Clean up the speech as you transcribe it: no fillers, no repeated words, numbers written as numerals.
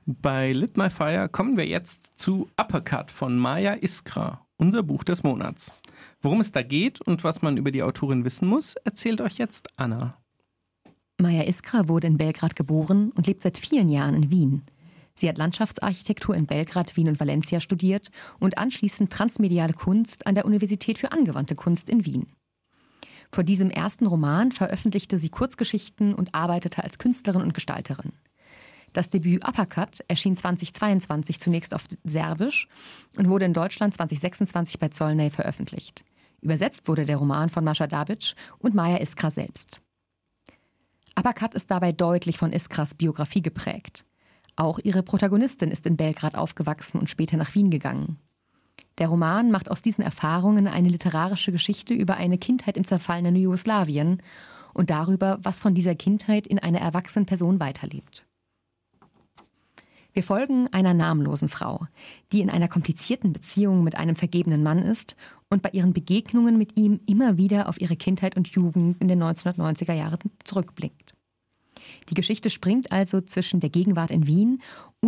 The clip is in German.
Bei Lit My Fire kommen wir jetzt zu Uppercut von Maya Iskra, unser Buch des Monats. Worum es da geht und was man über die Autorin wissen muss, erzählt euch jetzt Anna. Maya Iskra wurde in Belgrad geboren und lebt seit vielen Jahren in Wien. Sie hat Landschaftsarchitektur in Belgrad, Wien und Valencia studiert und anschließend transmediale Kunst an der Universität für angewandte Kunst in Wien. Vor diesem ersten Roman veröffentlichte sie Kurzgeschichten und arbeitete als Künstlerin und Gestalterin. Das Debüt Uppercut erschien 2022 zunächst auf Serbisch und wurde in Deutschland 2026 bei Zolnay veröffentlicht. Übersetzt wurde der Roman von Mascha Dabic und Maya Iskra selbst. Uppercut ist dabei deutlich von Iskras Biografie geprägt. Auch ihre Protagonistin ist in Belgrad aufgewachsen und später nach Wien gegangen. Der Roman macht aus diesen Erfahrungen eine literarische Geschichte über eine Kindheit im zerfallenen Jugoslawien und darüber, was von dieser Kindheit in einer erwachsenen Person weiterlebt. Wir folgen einer namenlosen Frau, die in einer komplizierten Beziehung mit einem vergebenen Mann ist und bei ihren Begegnungen mit ihm immer wieder auf ihre Kindheit und Jugend in den 1990er Jahren zurückblickt. Die Geschichte springt also zwischen der Gegenwart in Wien